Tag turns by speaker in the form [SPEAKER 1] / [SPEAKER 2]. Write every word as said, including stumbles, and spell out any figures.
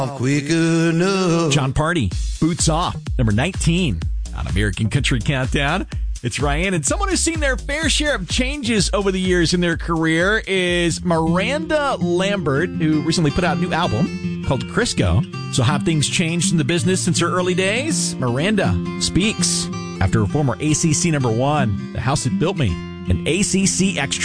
[SPEAKER 1] Quick enough.
[SPEAKER 2] John Party, Boots Off, number nineteen on American Country Countdown. It's Ryan, and someone who's seen their fair share of changes over the years in their career is Miranda Lambert, who recently put out a new album called Crisco. So have things changed in the business since her early days? Miranda speaks after a former A C C number one, The House That Built Me, an A C C Extra.